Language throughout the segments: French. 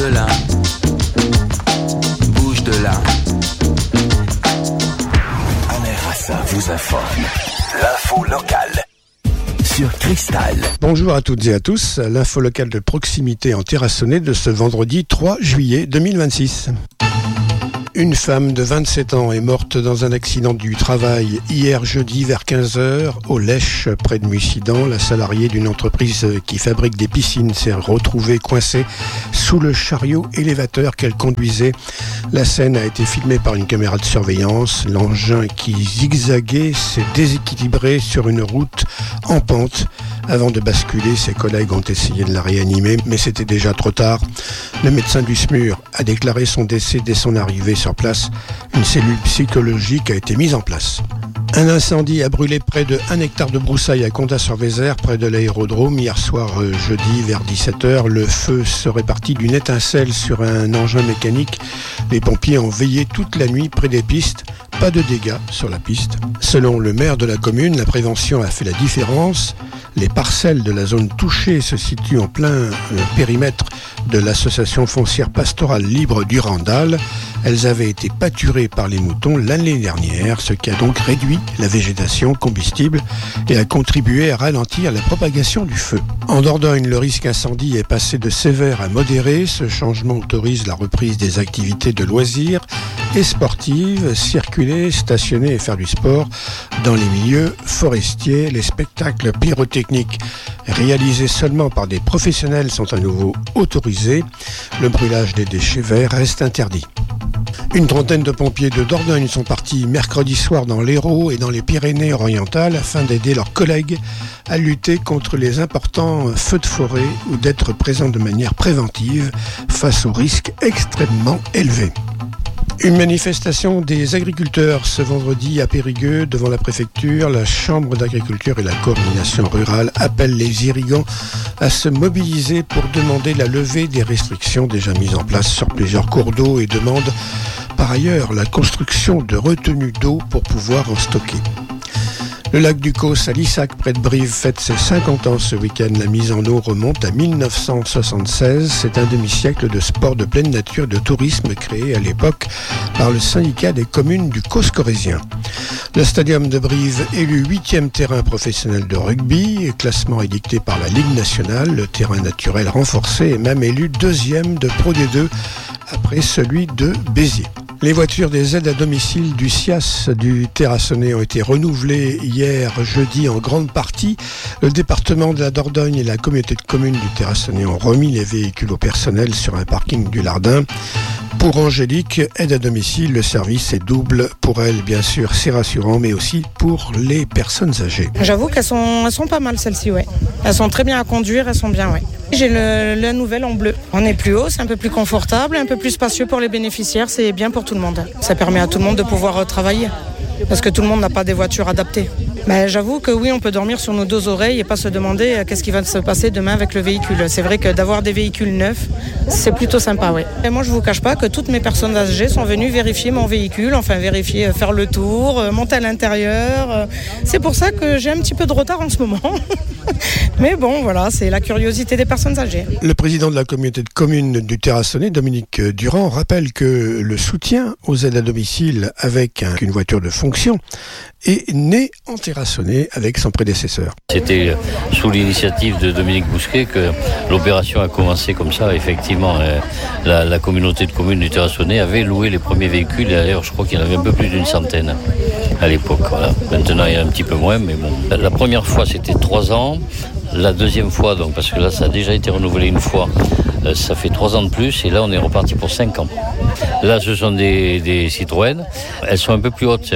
de là, bouge de là. Ça vous informe. L'info locale sur Cristal. Bonjour à toutes et à tous. L'info locale de proximité en Terrassonnais de ce vendredi 3 juillet 2026. Une femme de 27 ans est morte dans un accident du travail hier jeudi vers 15h au Lèche, près de Mussidan. La salariée d'une entreprise qui fabrique des piscines s'est retrouvée coincée sous le chariot élévateur qu'elle conduisait. La scène a été filmée par une caméra de surveillance. L'engin qui zigzaguait s'est déséquilibré sur une route en pente. Avant de basculer, ses collègues ont essayé de la réanimer, mais c'était déjà trop tard. Le médecin du SMUR a déclaré son décès dès son arrivée sur place. Une cellule psychologique a été mise en place. Un incendie a brûlé près de 1 hectare de broussailles à Condat-sur-Vézère, près de l'aérodrome. Hier soir, jeudi, vers 17h, le feu serait parti d'une étincelle sur un engin mécanique. Les pompiers ont veillé toute la nuit près des pistes. Pas de dégâts sur la piste. Selon le maire de la commune, la prévention a fait la différence. Les parcelles de la zone touchée se situent en plein périmètre de l'association foncière pastorale libre du Randal. Elles avaient été pâturées par les moutons l'année dernière, ce qui a donc réduit la végétation combustible et a contribué à ralentir la propagation du feu. En Dordogne, le risque incendie est passé de sévère à modéré. Ce changement autorise la reprise des activités de loisirs et sportives, circuler, stationner et faire du sport dans les milieux forestiers. Les spectacles pyrotechniques réalisés seulement par des professionnels sont à nouveau autorisés. Le brûlage des déchets verts reste interdit. Une trentaine de pompiers de Dordogne sont partis mercredi soir dans l'Hérault et dans les Pyrénées-Orientales afin d'aider leurs collègues à lutter contre les importants feux de forêt ou d'être présents de manière préventive face aux risques extrêmement élevés. Une manifestation des agriculteurs ce vendredi à Périgueux devant la préfecture. La Chambre d'agriculture et la coordination rurale appellent les irrigants à se mobiliser pour demander la levée des restrictions déjà mises en place sur plusieurs cours d'eau et demandent par ailleurs la construction de retenues d'eau pour pouvoir en stocker. Le lac du Causse à Lissac, près de Brive, fête ses 50 ans ce week-end. La mise en eau remonte à 1976. C'est un demi-siècle de sport de pleine nature et de tourisme créé à l'époque par le syndicat des communes du Causse corrézien. Le stadium de Brive élu 8e terrain professionnel de rugby. Classement édicté par la Ligue nationale. Le terrain naturel renforcé est même élu 2e de Pro D2 après celui de Béziers. Les voitures des aides à domicile du SIAS du Terrassonnais ont été renouvelées hier jeudi en grande partie. Le département de la Dordogne et la communauté de communes du Terrassonnais ont remis les véhicules au personnel sur un parking du Lardin. Pour Angélique, aide à domicile, le service est double. Pour elle, bien sûr, c'est rassurant, mais aussi pour les personnes âgées. J'avoue qu'elles sont pas mal, celles-ci, ouais. Elles sont très bien à conduire, elles sont bien, ouais. J'ai la nouvelle en bleu. On est plus haut, c'est un peu plus confortable, un peu plus spacieux pour les bénéficiaires, c'est bien pour tout le monde. Ça permet à tout le monde de pouvoir travailler, parce que tout le monde n'a pas des voitures adaptées. Mais j'avoue que oui, on peut dormir sur nos deux oreilles et pas se demander qu'est-ce qui va se passer demain avec le véhicule. C'est vrai que d'avoir des véhicules neufs, c'est plutôt sympa, oui. Et moi, je vous cache pas que toutes mes personnes âgées sont venues vérifier mon véhicule, enfin vérifier, faire le tour, monter à l'intérieur. C'est pour ça que j'ai un petit peu de retard en ce moment. Mais bon, voilà, c'est la curiosité des personnes âgées. Le président de la communauté de communes du Terrassonnais, Dominique Durand, rappelle que le soutien aux aides à domicile avec une voiture de fonction est né en Terrassonnais avec son prédécesseur. C'était sous l'initiative de Dominique Bousquet que l'opération a commencé comme ça. Effectivement, la communauté de communes du Terrassonnais avait loué les premiers véhicules. Et d'ailleurs, je crois qu'il y en avait un peu plus d'une centaine à l'époque. Voilà. Maintenant, il y en a un petit peu moins, mais bon. La première fois, c'était 3 ans. La deuxième fois, donc, parce que là, ça a déjà été renouvelé une fois, ça fait 3 ans de plus. Et là, on est reparti pour 5 ans. Là, ce sont des Citroën. Elles sont un peu plus hautes.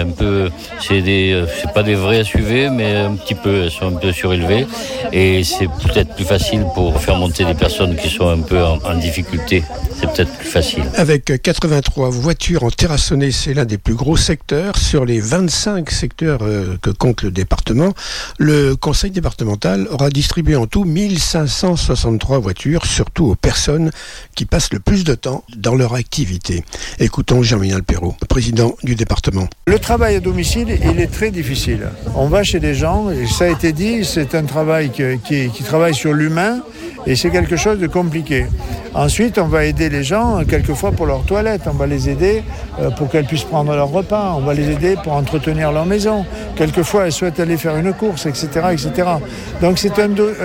C'est pas des vrais SUV, mais un petit peu. Elles sont un peu surélevées. Et c'est peut-être plus facile pour faire monter des personnes qui sont un peu en difficulté. C'est peut-être plus facile. Avec 83 voitures en Terrassonnais, c'est l'un des plus gros secteurs. Sur les 25 secteurs que compte le département, le conseil départemental aura distribué en tout 1563 voitures, surtout aux personnes personnes qui passent le plus de temps dans leur activité. Écoutons Germinal Perrault, président du département. Le travail à domicile, il est très difficile. On va chez des gens, et ça a été dit, c'est un travail qui travaille sur l'humain, et c'est quelque chose de compliqué. Ensuite, on va aider les gens, quelquefois pour leur toilette. On va les aider pour qu'elles puissent prendre leur repas. On va les aider pour entretenir leur maison. Quelquefois, elles souhaitent aller faire une course, etc. etc. Donc, c'est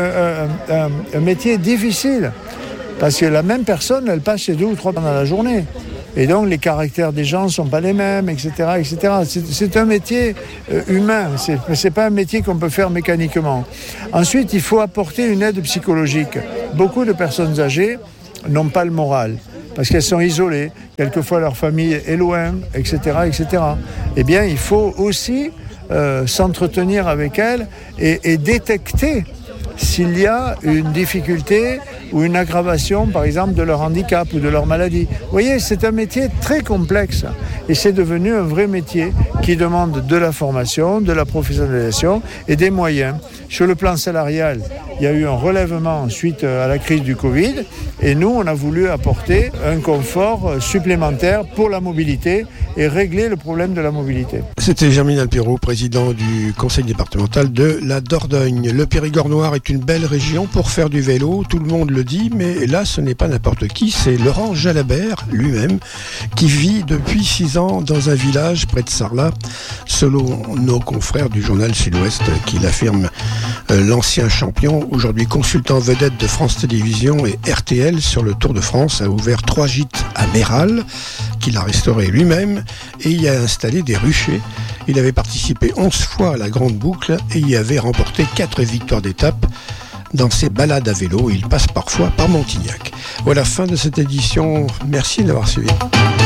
un métier difficile. Parce que la même personne, elle passe chez 2 ou 3 pendant la journée. Et donc, les caractères des gens ne sont pas les mêmes, etc. etc. C'est un métier humain. C'est pas un métier qu'on peut faire mécaniquement. Ensuite, il faut apporter une aide psychologique. Beaucoup de personnes âgées n'ont pas le moral, parce qu'elles sont isolées, quelquefois leur famille est loin, etc., etc. Eh bien, il faut aussi s'entretenir avec elles et détecter s'il y a une difficulté ou une aggravation, par exemple, de leur handicap ou de leur maladie. Vous voyez, c'est un métier très complexe et c'est devenu un vrai métier qui demande de la formation, de la professionnalisation et des moyens. Sur le plan salarial, il y a eu un relèvement suite à la crise du Covid et nous, on a voulu apporter un confort supplémentaire pour la mobilité et régler le problème de la mobilité. C'était Germinal Perrault, président du conseil départemental de la Dordogne. Le Périgord noir est une belle région pour faire du vélo, tout le monde le dit, mais là ce n'est pas n'importe qui, c'est Laurent Jalabert lui-même qui vit depuis 6 ans dans un village près de Sarlat. Selon nos confrères du journal Sud-Ouest qui l'affirment, l'ancien champion, aujourd'hui consultant vedette de France Télévisions et RTL sur le Tour de France, a ouvert 3 gîtes à Méral qu'il a restauré lui-même et y a installé des ruchers. Il avait participé 11 fois à la Grande Boucle et y avait remporté 4 victoires d'étape. Dans ses balades à vélo, il passe parfois par Montignac. Voilà, fin de cette édition. Merci d'avoir suivi.